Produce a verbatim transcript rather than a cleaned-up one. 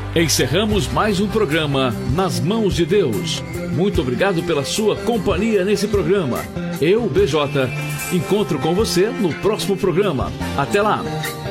Encerramos mais um programa Nas Mãos de Deus. Muito obrigado pela sua companhia nesse programa. Eu, B J, encontro com você no próximo programa. Até lá!